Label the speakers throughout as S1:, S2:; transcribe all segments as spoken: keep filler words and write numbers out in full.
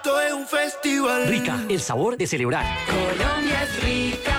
S1: esto es un festival.
S2: Rica, el sabor de celebrar.
S3: Colombia es rica.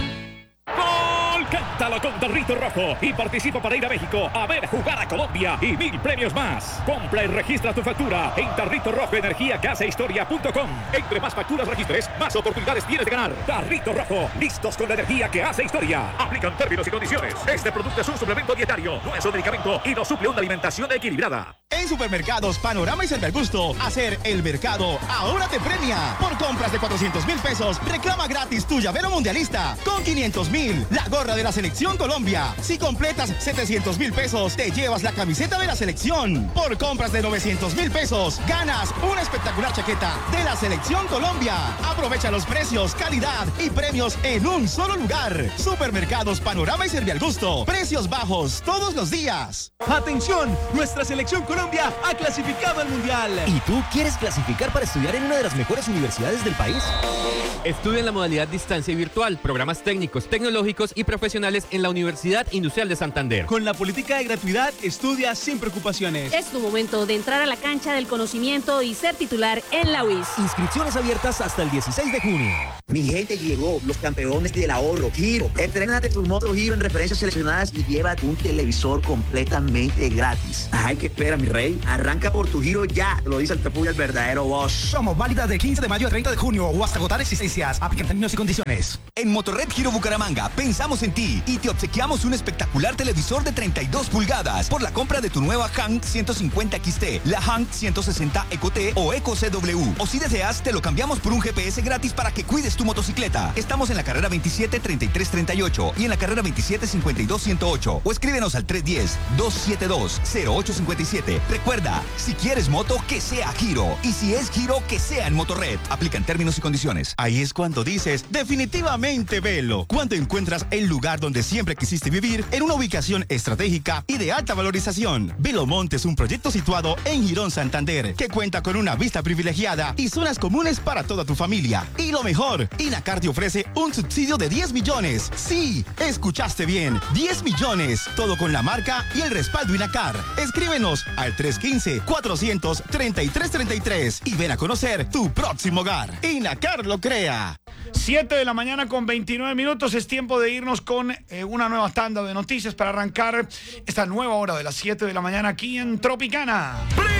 S4: ¡Gol! Cántalo con Tarrito Rojo y participa para ir a México a ver jugar a Colombia y mil premios más. Compra y registra tu factura en Tarrito Rojo Energía que hace historia punto com. Entre más facturas registres, más oportunidades tienes de ganar. Tarrito Rojo, listos con la energía que hace historia. Aplican términos y condiciones. Este producto es un suplemento dietario, no es un medicamento y no suple una alimentación equilibrada.
S5: En Supermercados Panorama y Servialgusto, hacer el mercado ahora te premia. Por compras de cuatrocientos mil pesos, reclama gratis tu llavero mundialista. Con quinientos mil, la gorra de la Selección Colombia. Si completas setecientos mil pesos, te llevas la camiseta de la selección. Por compras de novecientos mil pesos, ganas una espectacular chaqueta de la Selección Colombia. Aprovecha los precios, calidad y premios en un solo lugar. Supermercados Panorama y Servialgusto. Precios bajos todos los días.
S6: ¡Atención! Nuestra Selección Colombia ha clasificado al Mundial.
S2: ¿Y tú quieres clasificar para estudiar en una de las mejores universidades del país?
S7: Estudia en la modalidad distancia y virtual, programas técnicos, tecnológicos y profesionales en la Universidad Industrial de Santander.
S6: Con la política de gratuidad, estudia sin preocupaciones.
S8: Es tu momento de entrar a la cancha del conocimiento y ser titular en la U I S.
S2: Inscripciones abiertas hasta el dieciséis de junio.
S9: Mi gente, llegó los campeones del ahorro, Giro. Entrénate tu moto Giro en referencias seleccionadas y llévate un televisor completamente gratis. Ay, que espera, mi rey. Arranca por tu Giro ya. Te lo dice el Tepuya, el verdadero boss.
S10: Somos válidas del quince de mayo al treinta de junio o hasta agotar existencias. Aplican términos y condiciones.
S11: En Motorred Giro Bucaramanga pensamos en ti y te obsequiamos un espectacular televisor de treinta y dos pulgadas por la compra de tu nueva Hank ciento cincuenta X T, la Hank ciento sesenta Eco T o Eco C W. O si deseas, te lo cambiamos por un G P S gratis para que cuides tu motocicleta. Estamos en la carrera veintisiete treinta y tres treinta y ocho y en la carrera veintisiete cincuenta y dos ciento ocho. O escríbenos al tres uno cero, dos siete dos, cero ocho cinco siete. Recuerda, si quieres moto, que sea Giro. Y si es Giro, que sea en Motorred. Aplican términos y condiciones.
S5: Ahí es cuando dices, definitivamente Velo. Cuando encuentras el lugar donde siempre quisiste vivir, en una ubicación estratégica y de alta valorización. Velo Monte es un proyecto situado en Girón, Santander, que cuenta con una vista privilegiada y zonas comunes para toda tu familia. Y lo mejor, Inacar te ofrece un subsidio de diez millones. Sí, escuchaste bien, diez millones. Todo con la marca y el respaldo Inacar. Escríbenos al tres uno cinco, cuatrocientos, treinta y tres treinta y tres y ven a conocer tu próximo hogar. Inacar lo crea.
S12: siete de la mañana con veintinueve minutos. Es tiempo de irnos con eh, una nueva tanda de noticias para arrancar esta nueva hora de las siete de la mañana aquí en Tropicana.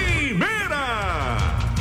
S4: Primera.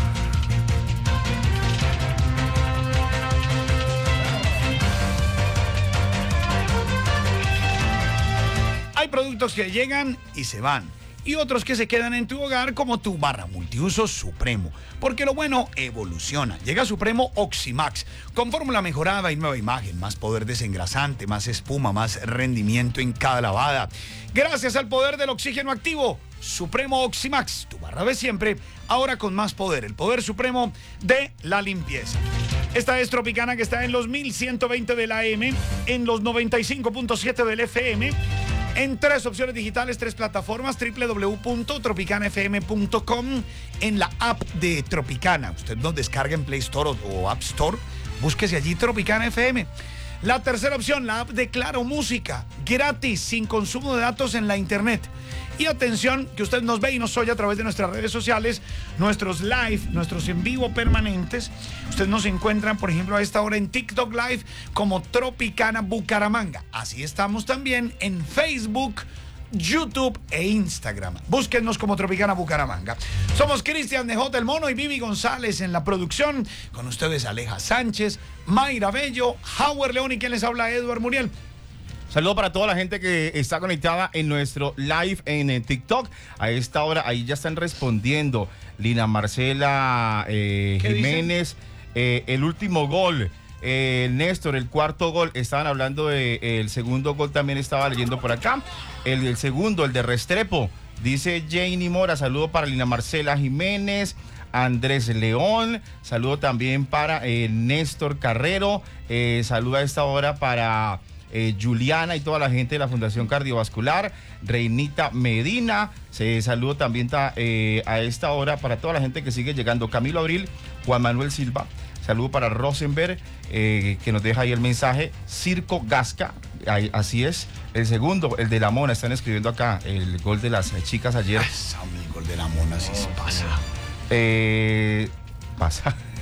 S12: Hay productos que llegan y se van, y otros que se quedan en tu hogar, como tu barra multiuso Supremo, porque lo bueno evoluciona. Llega Supremo Oximax con fórmula mejorada y nueva imagen, más poder desengrasante, más espuma, más rendimiento en cada lavada. Gracias al poder del oxígeno activo, Supremo Oximax, tu barra de siempre, ahora con más poder, el poder supremo de la limpieza. Esta es Tropicana, que está en los mil ciento veinte de la A M, en los noventa y cinco punto siete del F M, en tres opciones digitales, tres plataformas, doble u doble u doble u punto tropicana f m punto com, en la app de Tropicana. Usted nos descarga en Play Store o, o App Store, búsquese allí Tropicana F M. La tercera opción, la app de Claro Música, gratis, sin consumo de datos en la internet. Y atención, que usted nos ve y nos oye a través de nuestras redes sociales, nuestros live, nuestros en vivo permanentes. Usted nos encuentra, por ejemplo, a esta hora en TikTok Live como Tropicana Bucaramanga. Así estamos también en Facebook, YouTube e Instagram. Búsquennos como Tropicana Bucaramanga. Somos Cristian de J. El Mono y Vivi González en la producción. Con ustedes Aleja Sánchez, Mayra Bello, Howard León y quien les habla, Edward Muriel.
S5: Saludo para toda la gente que está conectada en nuestro live en, en TikTok. A esta hora, ahí ya están respondiendo. Lina Marcela eh, Jiménez, eh, el último gol. Eh, Néstor, el cuarto gol. Estaban hablando del de, eh, segundo gol, también estaba leyendo por acá. El, el segundo, el de Restrepo. Dice Janie Mora, saludo para Lina Marcela Jiménez. Andrés León, saludo también para eh, Néstor Carrero. Eh, saludo a esta hora para... Eh, Juliana y toda la gente de la Fundación Cardiovascular, Reinita Medina, se saludo también ta, eh, a esta hora para toda la gente que sigue llegando, Camilo Abril, Juan Manuel Silva, saludo para Rosenberg, eh, que nos deja ahí el mensaje, Circo Gasca, ahí, así es, el segundo, el de la Mona, están escribiendo acá, el gol de las chicas ayer.
S12: Ay, Sam, el gol de la Mona sí se pasa.
S5: Eh, pasa.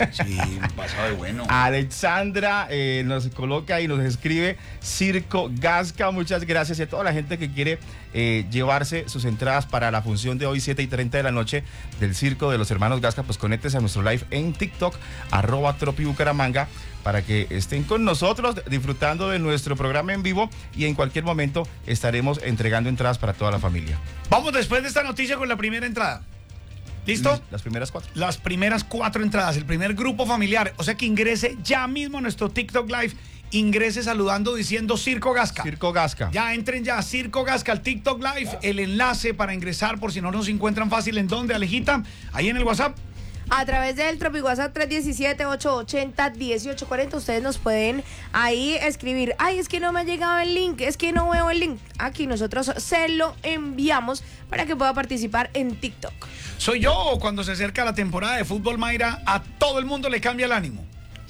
S12: Sí, pasado de bueno.
S5: Alexandra eh, nos coloca y nos escribe Circo Gasca, muchas gracias. Y a toda la gente que quiere eh, llevarse sus entradas para la función de hoy, siete y treinta de la noche, del Circo de los Hermanos Gasca, pues conéctese a nuestro live en TikTok, arroba Tropi Bucaramanga, para que estén con nosotros disfrutando de nuestro programa en vivo, y en cualquier momento estaremos entregando entradas para toda la familia.
S12: Vamos después de esta noticia con la primera entrada. ¿Listo?
S5: Las primeras cuatro.
S12: Las primeras cuatro entradas, el primer grupo familiar. O sea que ingrese ya mismo a nuestro TikTok Live. Ingrese saludando diciendo Circo Gasca.
S5: Circo Gasca.
S12: Ya entren ya a Circo Gasca al TikTok Live. El enlace para ingresar, por si no nos encuentran fácil, ¿en dónde, Alejita? Ahí en el WhatsApp.
S1: A través del Tropi WhatsApp tres uno siete, ocho ocho cero, uno ocho cuatro cero, ustedes nos pueden ahí escribir, ay, es que no me ha llegado el link, es que no veo el link. Aquí nosotros se lo enviamos para que pueda participar en TikTok.
S12: ¿Soy yo o cuando se acerca la temporada de fútbol, Mayra, a todo el mundo le cambia el ánimo?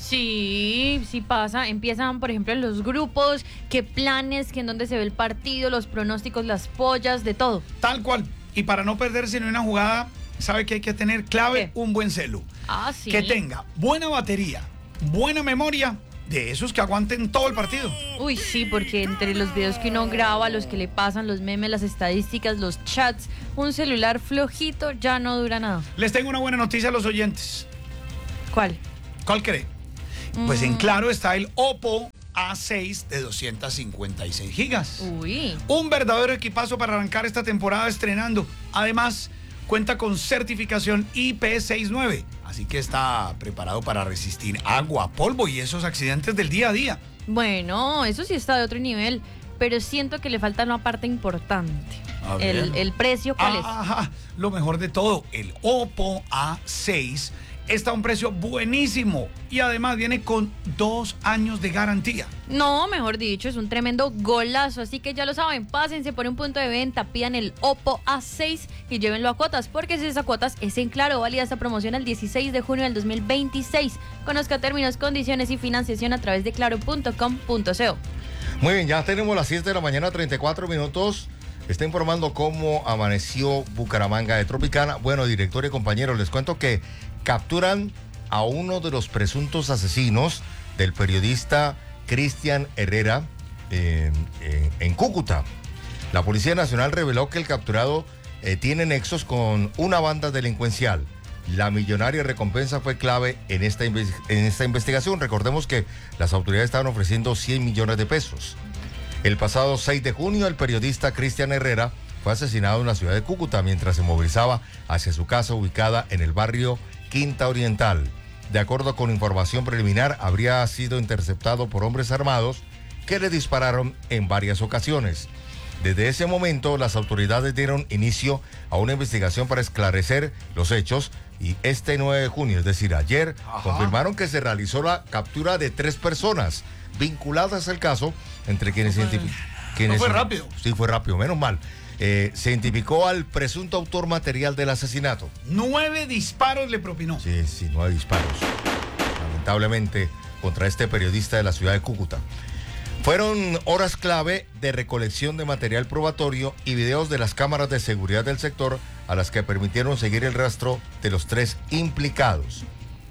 S13: Sí, sí pasa. Empiezan, por ejemplo, en los grupos, qué planes, que en dónde se ve el partido, los pronósticos, las pollas, de todo.
S12: Tal cual. Y para no perderse en una jugada, ¿sabe que hay que tener clave? ¿Qué? Un buen celu.
S13: Ah, sí.
S12: Que tenga buena batería, buena memoria, de esos que aguanten todo el partido.
S13: Uy, sí, porque entre los videos que uno graba, los que le pasan, los memes, las estadísticas, los chats, un celular flojito ya no dura nada.
S12: Les tengo una buena noticia a los oyentes.
S13: ¿Cuál?
S12: ¿Cuál cree? Mm. Pues en Claro está el Oppo A seis de doscientos cincuenta y seis gigas.
S13: Uy.
S12: Un verdadero equipazo para arrancar esta temporada estrenando. Además, cuenta con certificación I P sesenta y nueve, así que está preparado para resistir agua, polvo y esos accidentes del día a día.
S13: Bueno, eso sí está de otro nivel, pero siento que le falta una parte importante. El, el precio, ¿cuál es?
S12: Ajá, lo mejor de todo, el Oppo A seis está a un precio buenísimo y además viene con dos años de garantía.
S13: No, mejor dicho, es un tremendo golazo, así que ya lo saben, pásense por un punto de venta, pidan el Oppo A seis y llévenlo a cuotas, porque si es a cuotas es en Claro, válida esta promoción el dieciséis de junio del dos mil veintiséis. Conozca términos, condiciones y financiación a través de claro punto com punto co.
S14: Muy bien, ya tenemos las siete de la mañana, treinta y cuatro minutos. Está informando cómo amaneció Bucaramanga de Tropicana. Bueno, director y compañeros, les cuento que capturan a uno de los presuntos asesinos del periodista Cristian Herrera eh, en, en Cúcuta. La Policía Nacional reveló que el capturado eh, tiene nexos con una banda delincuencial. La millonaria recompensa fue clave en esta, en esta investigación. Recordemos que las autoridades estaban ofreciendo cien millones de pesos. El pasado seis de junio, el periodista Cristian Herrera fue asesinado en la ciudad de Cúcuta mientras se movilizaba hacia su casa ubicada en el barrio Quinta Oriental. De acuerdo con información preliminar, habría sido interceptado por hombres armados que le dispararon en varias ocasiones. Desde ese momento, las autoridades dieron inicio a una investigación para esclarecer los hechos y este nueve de junio, es decir, ayer, Ajá. confirmaron que se realizó la captura de tres personas vinculadas al caso, entre quienes...
S12: No fue,
S14: quienes
S12: no fue rápido.
S14: Sí, fue rápido, menos mal. Eh, se identificó al presunto autor material del asesinato.
S12: Nueve disparos le propinó.
S14: Sí, sí, nueve disparos. Lamentablemente, contra este periodista de la ciudad de Cúcuta. Fueron horas clave de recolección de material probatorio y videos de las cámaras de seguridad del sector a las que permitieron seguir el rastro de los tres implicados.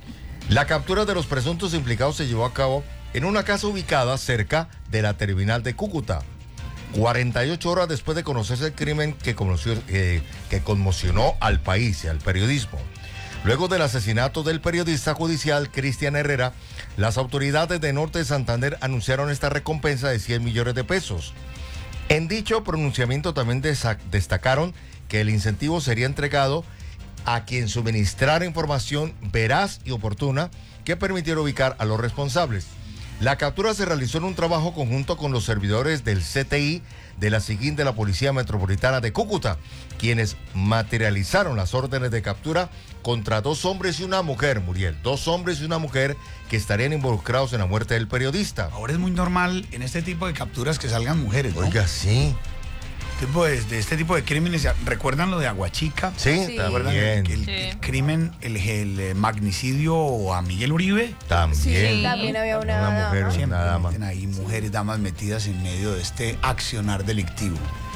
S14: La captura de los presuntos implicados se llevó a cabo en una casa ubicada cerca de la terminal de Cúcuta, cuarenta y ocho horas después de conocerse el crimen que, conoció, eh, que conmocionó al país y al periodismo. Luego del asesinato del periodista judicial Cristian Herrera, las autoridades de Norte de Santander anunciaron esta recompensa de cien millones de pesos. En dicho pronunciamiento también destacaron que el incentivo sería entregado a quien suministrara información veraz y oportuna que permitiera ubicar a los responsables. La captura se realizó en un trabajo conjunto con los servidores del C T I de la SIGIN de la Policía Metropolitana de Cúcuta, quienes materializaron las órdenes de captura contra dos hombres y una mujer, Muriel, dos hombres y una mujer que estarían involucrados en la muerte del periodista.
S12: Ahora es muy normal en este tipo de capturas que salgan mujeres, ¿no?
S14: Oiga, sí.
S12: Tipo de, de este tipo de crímenes, ¿recuerdan lo de Aguachica?
S14: Sí, sí.
S12: ¿Recuerdan el, el,
S13: sí.
S12: el crimen, el, el magnicidio a Miguel Uribe?
S14: También.
S1: Sí, también había una,
S14: una mujer,
S1: dama.
S12: Siempre
S14: una dama.
S12: ahí mujeres, damas metidas en medio de este accionar delictivo.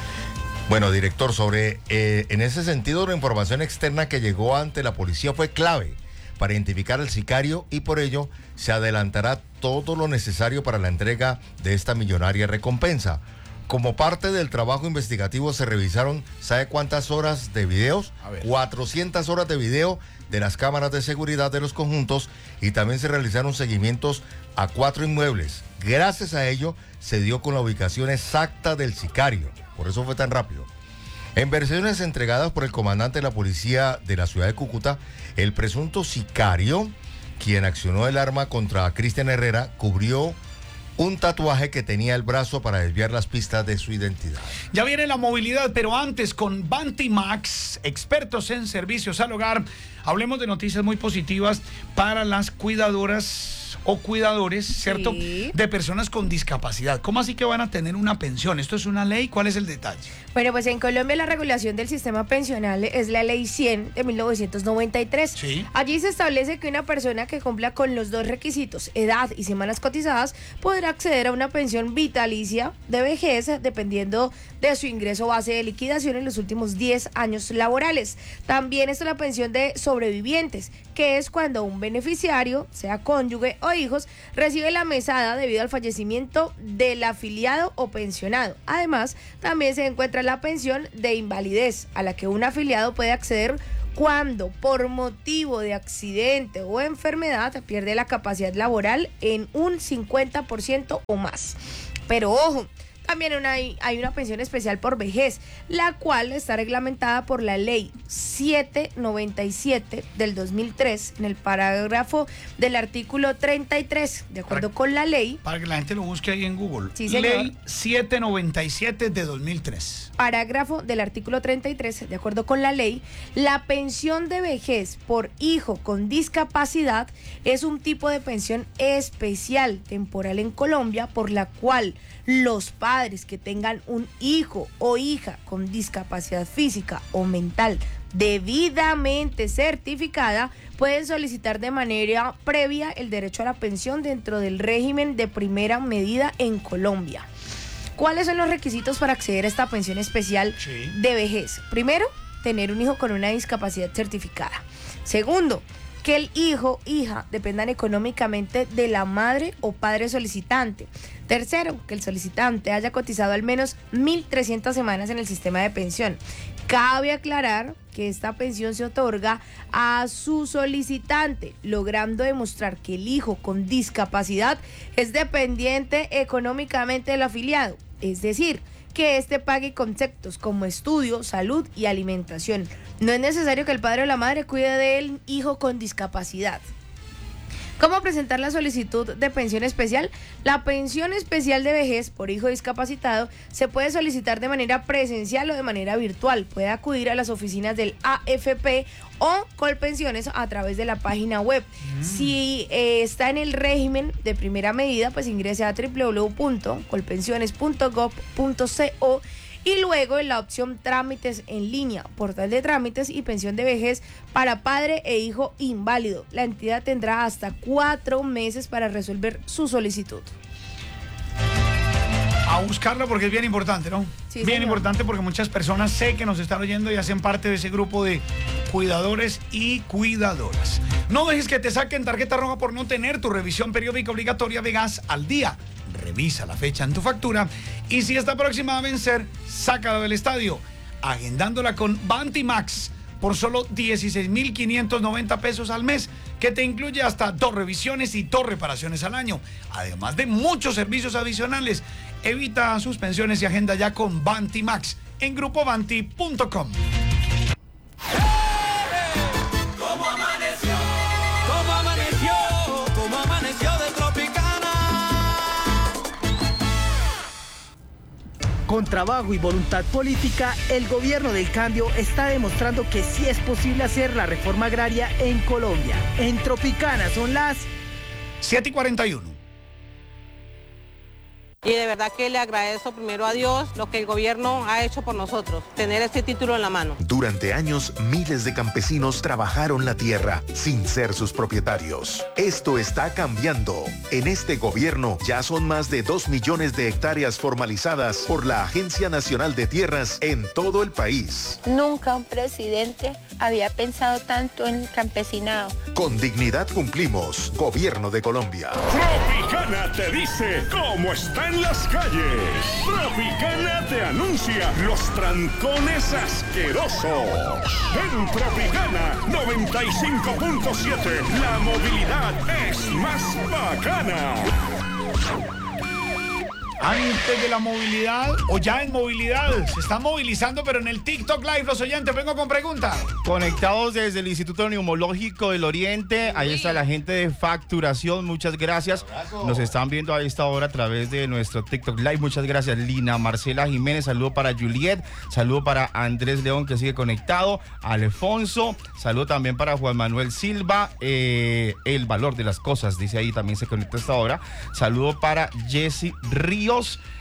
S14: Bueno, director, sobre eh, en ese sentido la información externa que llegó ante la policía fue clave para identificar al sicario y por ello se adelantará todo lo necesario para la entrega de esta millonaria recompensa. Como parte del trabajo investigativo se revisaron, ¿sabe cuántas horas de videos? cuatrocientas horas de video de las cámaras de seguridad de los conjuntos y también se realizaron seguimientos a cuatro inmuebles. Gracias a ello se dio con la ubicación exacta del sicario. Por eso fue tan rápido. En versiones entregadas por el comandante de la policía de la ciudad de Cúcuta, el presunto sicario, quien accionó el arma contra Cristian Herrera, cubrió un tatuaje que tenía el brazo para desviar las pistas de su identidad.
S12: Ya viene la movilidad, pero antes con Bantimax, expertos en servicios al hogar, hablemos de noticias muy positivas para las cuidadoras o cuidadores, ¿cierto?
S1: Sí.
S12: De personas con discapacidad. ¿Cómo así que van a tener una pensión? ¿Esto es una ley? ¿Cuál es el detalle?
S1: Bueno, pues en Colombia la regulación del sistema pensional es la Ley cien de mil novecientos noventa y tres.
S12: Sí.
S1: Allí se establece que una persona que cumpla con los dos requisitos, edad y semanas cotizadas, podrá acceder a una pensión vitalicia de vejez dependiendo de su ingreso base de liquidación en los últimos diez años laborales. También está la pensión de sobrevivientes, que es cuando un beneficiario, sea cónyuge o hijos, recibe la mesada debido al fallecimiento del afiliado o pensionado. Además, también se encuentra la pensión de invalidez, a la que un afiliado puede acceder cuando por motivo de accidente o enfermedad pierde la capacidad laboral en un cincuenta por ciento o más. Pero ojo, también una, hay una pensión especial por vejez, la cual está reglamentada por la Ley setecientos noventa y siete del dos mil tres en el parágrafo del artículo treinta y tres, de acuerdo
S12: para,
S1: con la ley.
S12: Para que la gente lo busque ahí en Google.
S1: Sí, señor.
S12: Ley setecientos noventa y siete de dos mil tres.
S1: Parágrafo del artículo treinta y tres, de acuerdo con la ley, la pensión de vejez por hijo con discapacidad es un tipo de pensión especial temporal en Colombia por la cual los padres que tengan un hijo o hija con discapacidad física o mental debidamente certificada pueden solicitar de manera previa el derecho a la pensión dentro del régimen de primera medida en Colombia. ¿Cuáles son los requisitos para acceder a esta pensión especial sí. de vejez? Primero, tener un hijo con una discapacidad certificada. Segundo, que el hijo, hija, dependan económicamente de la madre o padre solicitante. Tercero, que el solicitante haya cotizado al menos mil trescientas semanas en el sistema de pensión. Cabe aclarar que esta pensión se otorga a su solicitante, logrando demostrar que el hijo con discapacidad es dependiente económicamente del afiliado, es decir, que éste pague conceptos como estudio, salud y alimentación. No es necesario que el padre o la madre cuide del hijo con discapacidad. ¿Cómo presentar la solicitud de pensión especial? La pensión especial de vejez por hijo discapacitado se puede solicitar de manera presencial o de manera virtual. Puede acudir a las oficinas del A F P o Colpensiones a través de la página web. Mm. Si eh, está en el régimen de primera medida, pues ingrese a doble u doble u doble u punto colpensiones punto gov punto co y luego en la opción trámites en línea, portal de trámites y pensión de vejez para padre e hijo inválido. La entidad tendrá hasta cuatro meses para resolver su solicitud.
S12: A buscarlo porque es bien importante, ¿no?
S1: Sí,
S12: bien
S1: señor.
S12: importante porque muchas personas sé que nos están oyendo y hacen parte de ese grupo de cuidadores y cuidadoras. No dejes que te saquen tarjeta roja por no tener tu revisión periódica obligatoria de gas al día. Revisa la fecha en tu factura y si está próxima a vencer, sácala del estadio, agendándola con Bantimax por solo dieciséis mil quinientos noventa pesos al mes, que te incluye hasta dos revisiones y dos reparaciones al año, además de muchos servicios adicionales. Evita suspensiones y agenda ya con Bantimax en grupo banti punto com.
S3: ¿Cómo amaneció? ¿Cómo amaneció? ¿Cómo amaneció de Tropicana?
S10: Con trabajo y voluntad política, el gobierno del cambio está demostrando que sí es posible hacer la reforma agraria en Colombia. En Tropicana son las
S12: siete y cuarenta y uno.
S15: Y de verdad que le agradezco primero a Dios lo que el gobierno ha hecho por nosotros, tener este título en la mano.
S16: Durante años, miles de campesinos trabajaron la tierra sin ser sus propietarios. Esto está cambiando. En este gobierno ya son más de dos millones de hectáreas formalizadas por la Agencia Nacional de Tierras en todo el país.
S17: Nunca un presidente había pensado tanto en el campesinado.
S16: Con dignidad cumplimos. Gobierno de Colombia.
S18: Tropicana te dice cómo está en las calles. Tropicana te anuncia los trancones asquerosos. En Tropicana noventa y cinco punto siete, la movilidad es más bacana.
S12: Antes de la movilidad o ya en movilidad, se están movilizando, pero en el TikTok Live, los oyentes, vengo con pregunta.
S5: Conectados desde el Instituto Neumológico del Oriente, ahí está la gente de facturación, muchas gracias. Nos están viendo a esta hora a través de nuestro TikTok Live, muchas gracias. Lina Marcela Jiménez, saludo para Juliet, saludo para Andrés León que sigue conectado, Alfonso, saludo también para Juan Manuel Silva, eh, el valor de las cosas, dice ahí, también se conecta a esta hora. Saludo para Jessy Ríos.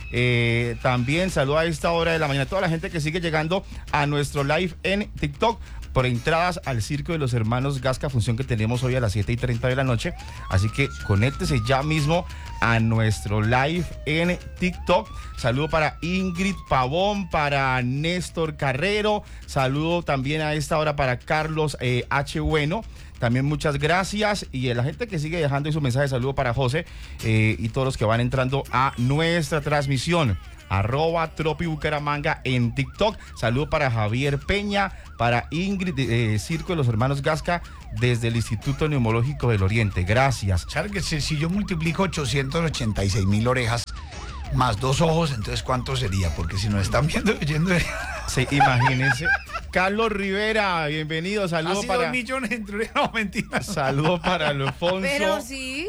S5: Eh, también saludo a esta hora de la mañana a toda la gente que sigue llegando a nuestro live en TikTok por entradas al Circo de los Hermanos Gasca, función que tenemos hoy a las siete y treinta de la noche. Así que conéctese ya mismo a nuestro live en TikTok. Saludo para Ingrid Pavón, para Néstor Carrero. Saludo también a esta hora para Carlos eh, H. Bueno. También muchas gracias y a la gente que sigue dejando su mensaje, saludo para José eh, y todos los que van entrando a nuestra transmisión. Arroba Tropi Bucaramanga en TikTok. Saludo para Javier Peña, para Ingrid, eh, Circo de los Hermanos Gasca, desde el Instituto Neumológico del Oriente. Gracias.
S12: ¿Sabes que si, si yo multiplico ochocientos ochenta y seis mil orejas más dos ojos, entonces ¿cuánto sería? Porque si nos están viendo oyendo...
S5: Sí, imagínense. Carlos Rivera, bienvenido. Saludo
S12: Así
S5: para...
S12: dos millones entre... No, mentira.
S5: Saludo para Alfonso.
S1: Pero sí.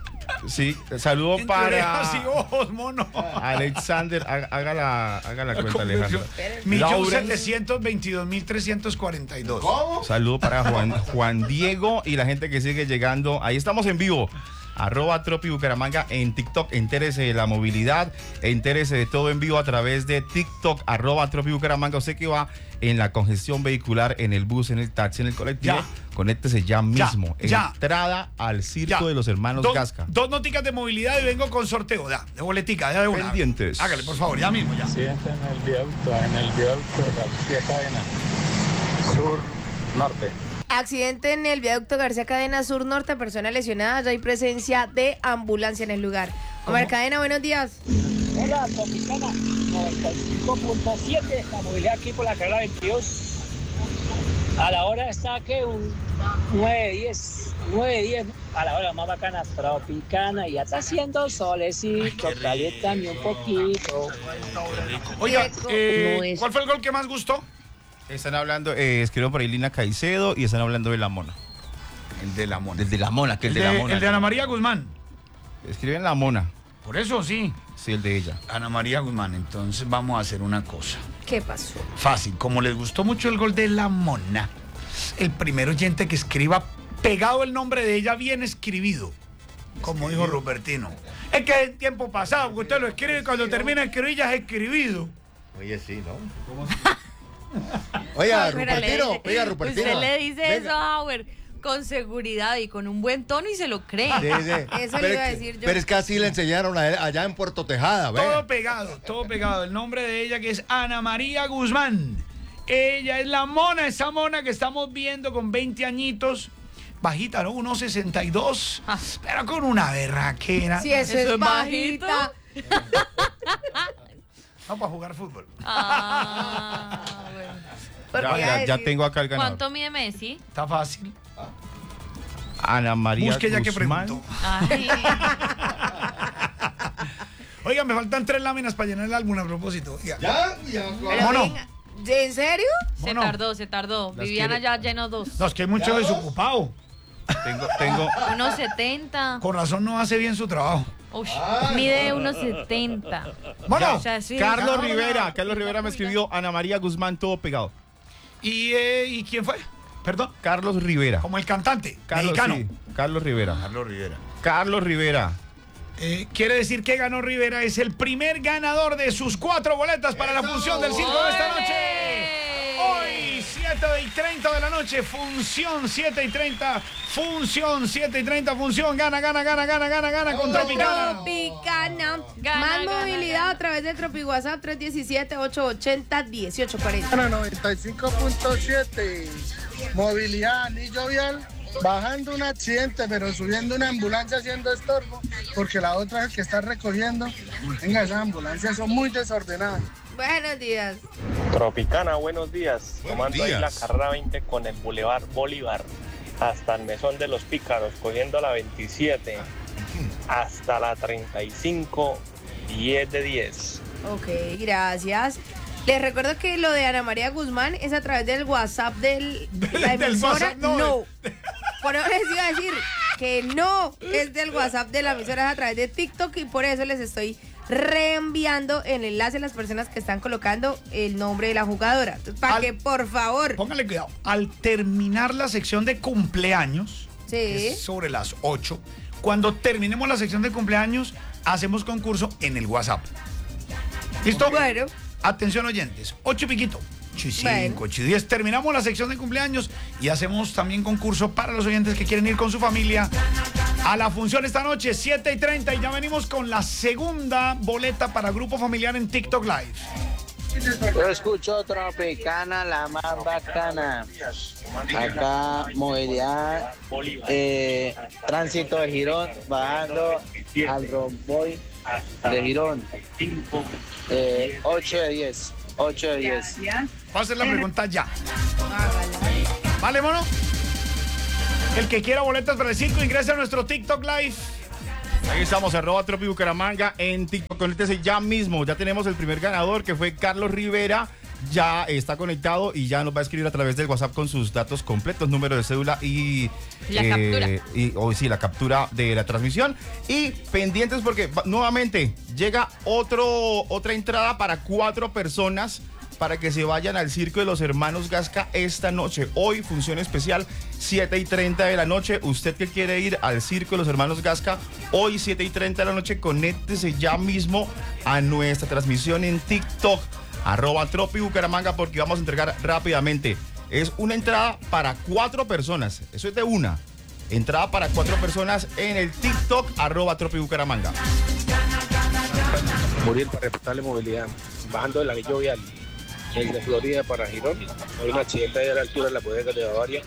S5: Sí, saludo
S12: Entre
S5: para...
S12: orejas y ojos, mono.
S5: Alexander, haga, haga la, haga la cuenta, Alejandro.
S12: Millón setecientos veintidós mil trescientos cuarenta y dos.
S5: ¿Cómo? Saludo para Juan, Juan Diego y la gente que sigue llegando. Ahí estamos en vivo. Arroba Tropi Bucaramanga en TikTok. Entérese de la movilidad, entérese de todo en vivo a través de TikTok. Arroba Tropi Bucaramanga. Usted que va en la congestión vehicular, en el bus, en el taxi, en el colectivo, ya. Conéctese ya mismo.
S12: Ya, ya.
S5: Entrada al Circo
S12: Ya.
S5: de los Hermanos
S12: Dos,
S5: Gasca.
S12: dos noticas de movilidad y vengo con sorteo. Ya, de boletica, ya de una.
S5: Pendientes.
S12: Hágale, por favor, ya mismo, ya.
S19: Accidente en el viaducto, en el viaducto García Cadena, sur norte.
S1: Accidente en el viaducto García Cadena Sur Norte, persona lesionada, ya hay presencia de ambulancia en el lugar. Omar Cadena, buenos días.
S20: Hola, Tropicana noventa y cinco punto siete, la movilidad aquí por la carrera veintidós. A la hora está que un nueve diez, nueve diez, a la hora más bacana, Tropicana, y ya está haciendo solecito, caliéntame un poquito.
S12: Oiga, eh, ¿cuál fue el gol que más gustó?
S5: Están hablando, eh, escribieron por ahí Lina Caicedo y están hablando de la Mona.
S12: El de la Mona.
S5: El de la Mona, que el,
S12: El
S5: de,
S12: de,
S5: la Mona.
S12: el de Ana María Guzmán.
S5: Escriben la Mona.
S12: Por eso sí.
S5: Sí, el de ella.
S12: Ana María Guzmán. Entonces vamos a hacer una cosa.
S1: ¿Qué pasó?
S12: Fácil. Como les gustó mucho el gol de la Mona, el primer oyente que escriba pegado el nombre de ella bien escribido, como dijo Rupertino. Es que es tiempo pasado, que usted lo escribe y cuando termina de escribir ya es escribido.
S14: Oye, sí, ¿no? Oiga, Rupertino, oiga, Rupertino.
S13: Usted le dice
S14: Venga.
S13: eso a Howard con seguridad y con un buen tono y se lo cree.
S14: Sí, sí.
S1: Eso
S14: pero,
S1: le iba a
S14: es que-
S1: decir yo.
S14: pero es que así le enseñaron a él allá en Puerto Tejada, ¿ve?
S12: Todo pegado, todo pegado. El nombre de ella que es Ana María Guzmán. Ella es la Mona, esa Mona que estamos viendo con veinte añitos. Bajita, ¿no? uno sesenta y dos. Pero con una berraquera.
S1: Si eso,
S13: ¿Eso
S1: es
S13: es
S1: bajita.
S12: No, para jugar fútbol.
S13: Ah, bueno.
S1: Porque
S5: Ya,
S1: iba a
S5: ya, ya
S1: decir-
S5: tengo acá el ganador.
S13: ¿Cuánto mide Messi?
S12: Está fácil.
S5: Ana María
S12: Busque ya que
S5: Guzmán.
S12: preguntó.
S13: Ay.
S12: Oiga, me faltan tres láminas para llenar el álbum a propósito. Oiga.
S14: Ya, ya.
S1: Pero
S12: Mono.
S1: venga, ¿en serio?
S13: Se
S12: Mono.
S13: tardó, se tardó.
S5: Las
S13: Viviana
S5: quiere-
S13: ya llenó dos.
S12: No, es que hay mucho desocupado.
S5: Tengo, tengo,
S13: uno setenta.
S12: Con razón no hace bien su trabajo.
S13: Uy, mide uno setenta.
S12: Bueno,
S13: O sea, sí.
S5: Carlos
S12: no, no,
S5: Rivera,
S12: no.
S5: Carlos Rivera me escribió Ana María Guzmán, todo pegado.
S12: ¿Y, eh, ¿y quién fue? Perdón.
S5: Carlos Rivera.
S12: Como el cantante
S5: Carlos,
S12: mexicano.
S5: sí, Carlos Rivera.
S12: Carlos Rivera.
S5: Carlos Rivera.
S12: Eh, quiere decir que ganó Rivera, es el primer ganador de sus cuatro boletas para la función del circo de esta noche. Hoy, siete y treinta de la noche, función siete y treinta, función siete y treinta, función, gana, gana, gana, gana, gana, gana con Tropicana.
S1: Tropicana.
S13: Gana,
S1: Más
S13: gana,
S1: movilidad
S13: gana.
S1: a través del Tropi WhatsApp tres uno siete, ocho ocho cero, uno ocho cuatro cero.
S19: Bueno, noventa y cinco punto siete, movilidad, anillo vial, bajando un accidente, pero subiendo una ambulancia haciendo estorbo, porque la otra es el que está recogiendo. Venga, esas ambulancias son muy desordenadas.
S1: Buenos días.
S21: Tropicana, buenos días. Tomando ahí
S14: días.
S21: la carrera veinte con el Boulevard Bolívar hasta el Mesón de los Pícaros, cogiendo la veintisiete hasta la treinta y cinco, diez de diez.
S1: Ok, gracias. Les recuerdo que lo de Ana María Guzmán es a través del WhatsApp del, de la
S12: Del
S1: emisora.
S12: WhatsApp, no.
S1: No. Por eso les iba a decir que no es del WhatsApp de la emisora, es a través de TikTok y por eso les estoy reenviando el enlace a las personas que están colocando el nombre de la jugadora. Entonces, para
S12: Al-
S1: que por favor.
S12: Póngale cuidado. Al terminar la sección de cumpleaños,
S1: Sí.
S12: que es sobre las ocho, cuando terminemos la sección de cumpleaños, hacemos concurso en el WhatsApp. ¿Listo?
S1: Bueno.
S12: Atención oyentes, ocho y piquito. ocho y cinco,
S1: Bueno.
S12: ocho y diez. Terminamos la sección de cumpleaños y hacemos también concurso para los oyentes que quieren ir con su familia a la función esta noche, siete y treinta. Y ya venimos con la segunda boleta para grupo familiar en TikTok Live.
S22: Yo escucho Tropicana, la más bacana. Acá, movilidad, eh, tránsito de Girón, bajando al romboy de Girón. Eh, ocho de diez, ocho de diez.
S12: Voy a hacer la pregunta ya. ¿Vale, mono? El que quiera boletas para el circo ingresa a nuestro TikTok Live.
S5: Ahí estamos, arroba Tropi Bucaramanga en TikTok. Conéctese ya mismo. Ya tenemos el primer ganador, que fue Carlos Rivera. Ya está conectado y ya nos va a escribir a través del WhatsApp con sus datos completos, número de cédula y...
S13: La captura.
S5: Y, oh, sí, la captura de la transmisión. Y pendientes porque va- nuevamente llega otro, otra entrada para cuatro personas para que se vayan al Circo de los Hermanos Gasca esta noche. Hoy, función especial, siete y treinta de la noche. Usted que quiere ir al Circo de los Hermanos Gasca, hoy siete y treinta de la noche, conéctese ya mismo a nuestra transmisión en TikTok, arroba Tropi Bucaramanga, porque vamos a entregar rápidamente. Es una entrada para cuatro personas. Eso es de una. Entrada para cuatro personas en el TikTok, arroba Tropi Bucaramanga.
S23: Muriel para reportarle movilidad. Bajando del anillo vial desde Florida para Girón. Hay un accidente ahí a la altura de la bodega de Bavaria.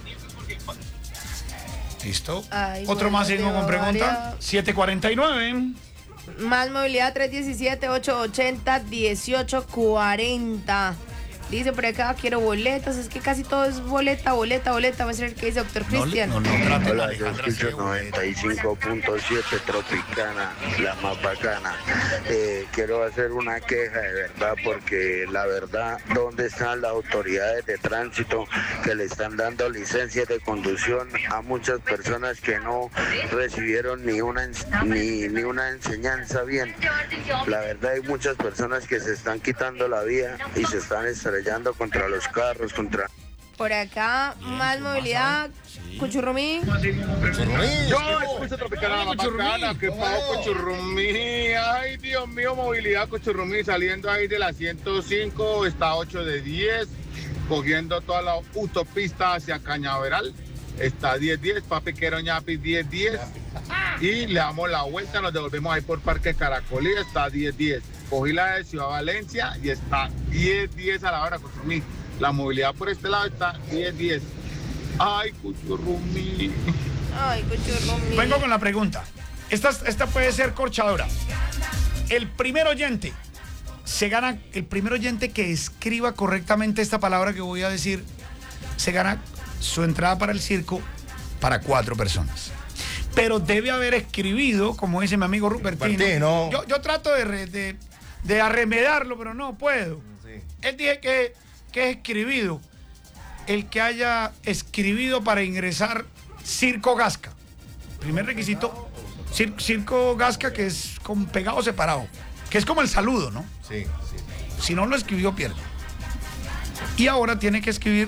S12: ¿Listo?
S1: Ay,
S12: Otro
S1: bueno,
S12: más signo
S1: de
S12: con pregunta.
S1: Bavaria.
S12: siete cuarenta y nueve.
S1: Más movilidad tres uno siete, ocho ocho cero, uno ocho cuatro cero. Dice por acá, quiero boletas. Es que casi todo es boleta, boleta, boleta. Vamos a ver qué dice doctor Cristian.
S24: Hola, yo escucho noventa y cinco punto siete Tropicana, la más bacana. Eh, quiero hacer una queja de verdad, porque la verdad, ¿dónde están las autoridades de tránsito que le están dando licencias de conducción a muchas personas que no recibieron ni una, ens- ni, ni una enseñanza bien? La verdad, hay muchas personas que se están quitando la vida y se están estrellando contra los carros, contra...
S1: Por acá, más movilidad. Cuchurrumí.
S25: Yo escucho Tropicana, la más bacana, que pago Cuchurrumí. Ay, Dios mío, movilidad Cuchurrumí, saliendo ahí de la ciento cinco, está ocho de diez, cogiendo toda la autopista hacia Cañaveral, está diez diez, Papi Quero Ñapi diez diez, y le damos la vuelta, nos devolvemos ahí por Parque Caracolí, está diez diez. Cogí la de Ciudad Valencia y está diez diez a la hora, Cuchurrumí. La movilidad por este lado está diez diez. Ay, Cuchurrumí.
S1: Ay, Cuchurrumí.
S12: Vengo con la pregunta. Esta, esta puede ser corchadora. El primer oyente se gana, el primer oyente que escriba correctamente esta palabra que voy a decir, se gana su entrada para el circo para cuatro personas. Pero debe haber escribido, como dice mi amigo Rupertino.
S14: Rupertino.
S12: Yo, yo trato de, re- de, de arremedarlo, pero no puedo. Él dije que, que es escribido. El que haya escribido para ingresar Circo Gasca. Primer requisito, cir- Circo Gasca, que es con pegado separado. Que es como el saludo, ¿no?
S14: Sí, sí.
S12: Si no lo escribió, pierde. Y ahora tiene que escribir.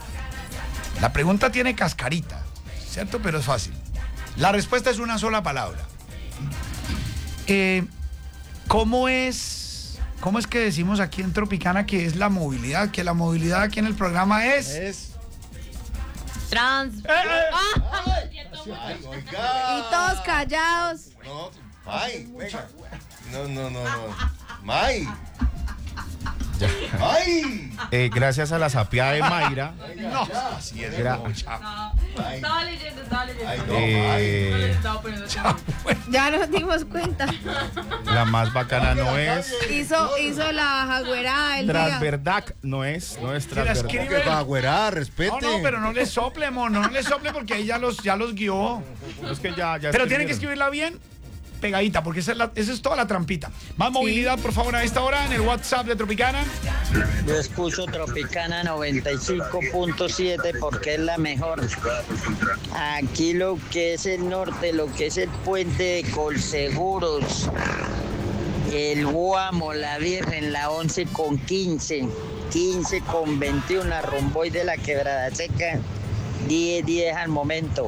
S12: La pregunta tiene cascarita, ¿cierto? Pero es fácil. La respuesta es una sola palabra. Eh, ¿Cómo es, cómo es que decimos aquí en Tropicana que es la movilidad? Que la movilidad aquí en el programa es...
S14: Es...
S13: Trans.
S12: Eh, eh.
S14: Ay, oiga.
S1: Y todos callados.
S14: No, May, venga. No, no, no, no. May.
S5: Ya.
S14: ¡Ay!
S5: Eh, gracias a la sapiada de Mayra.
S12: No, así es.
S5: Gra-
S13: Estaba leyendo, estaba leyendo.
S14: Ay, no,
S5: eh,
S13: Estaba poniendo atención.
S1: Ya nos dimos cuenta.
S5: la más bacana no es.
S1: Hizo, hizo la jagüerada del día.
S5: Transverdac no es. No es
S12: Si la
S5: Transverdac.
S12: escribe-
S14: Que va, güera, respete.
S12: No, no, pero no le sople, mono, no le sople porque ahí ya los, ya los guió.
S5: Es que ya, ya
S12: Pero tiene que
S5: escribieron.
S12: escribirla bien pegadita, porque esa es, la- esa es toda la trampita. Más movilidad, por favor, a esta hora en el WhatsApp de Tropicana.
S22: Yo escucho Tropicana noventa y cinco punto siete porque es la mejor. Aquí lo que es el norte, lo que es el puente de Colseguros, el Guamo, la Virgen, la once con quince, quince con veintiuno, la Romboy de la Quebrada Seca, diez diez al momento.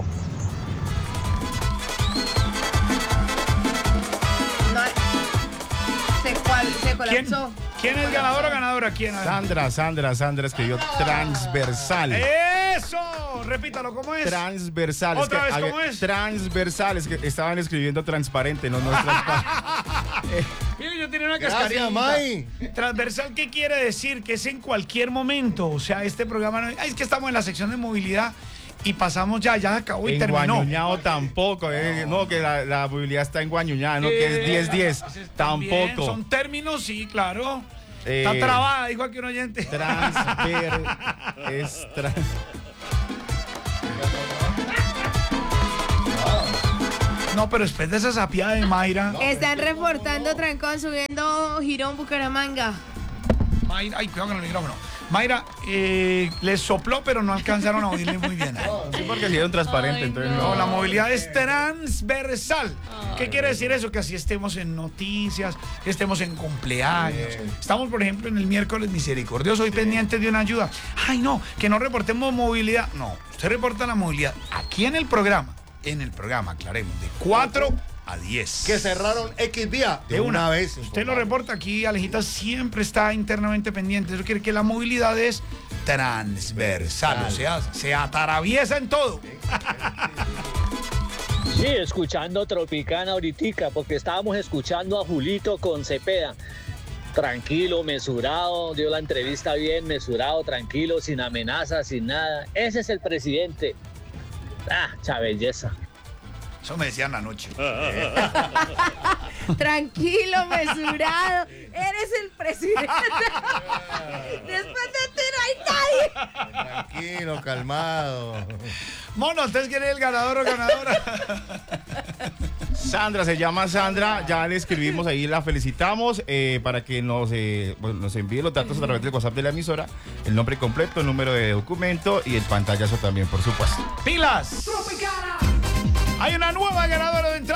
S1: No, se, cual, se
S12: ¿Quién,
S1: colapsó.
S12: ¿Quién es ganador o ganadora? ¿Quién?
S5: Sandra, Sandra, Sandra escribió transversal.
S12: ¡Eso! Repítalo, ¿cómo es?
S5: Transversal.
S12: ¿Otra
S5: que
S12: vez
S5: había-
S12: cómo es?
S5: Transversal. Es que estaban escribiendo transparente, no, no es transparente.
S12: Mire, yo tenía una
S14: Gracias,
S12: cascarita.
S14: May.
S12: Transversal, ¿qué quiere decir? Que es en cualquier momento. O sea, este programa no... Ay, es que estamos en la sección de movilidad y pasamos ya, ya acabó y
S5: En
S12: terminó.
S5: Guañuñao tampoco. eh, No, que la, la movilidad está en Guañuñao, no, que es diez diez.
S12: También
S5: Tampoco.
S12: son términos, sí, claro.
S5: Eh,
S12: Está trabada, dijo aquí un oyente.
S5: Transver. es tra-
S12: No, pero después de esa sapiada de Mayra.
S1: Están reportando trancón subiendo Girón Bucaramanga.
S12: Mayra, ay, cuidado con el micrófono. Mayra, eh, les sopló, pero no alcanzaron a oírle muy bien.
S5: Sí, porque hicieron transparente,
S13: Ay,
S5: entonces
S12: No,
S5: no.
S12: la movilidad es transversal. ¿Qué quiere decir eso? Que así estemos en noticias, que estemos en cumpleaños. Estamos, por ejemplo, en el miércoles misericordioso, hoy pendientes de una ayuda. Ay, no, que no reportemos movilidad. No, usted reporta la movilidad aquí en el programa. En el programa, aclaremos, de cuatro a diez.
S14: Que cerraron X vía
S12: De una, vez. Usted lo reporta aquí, Alejita siempre está internamente pendiente. Eso quiere que la movilidad es transversal, o sea, se atraviesa en todo.
S20: Sí, escuchando Tropicana ahorita, porque estábamos escuchando a Julito con Cepeda. Tranquilo, mesurado, dio la entrevista bien, mesurado, tranquilo, sin amenazas, sin nada. Ese es el presidente. Ah, chabelleza.
S12: Eso me decían anoche.
S1: Tranquilo, mesurado. Eres el presidente. Después de ti no hay nadie.
S14: Tranquilo, calmado.
S12: Mono, ¿ustedes quieren el ganador o ganadora?
S5: Sandra, se llama Sandra, ya le escribimos ahí, la felicitamos eh, para que nos, eh, bueno, nos envíe los datos a través del WhatsApp de la emisora, el nombre completo, el número de documento y el pantallazo también, por supuesto.
S12: ¡Pilas! Hay una nueva ganadora de entrada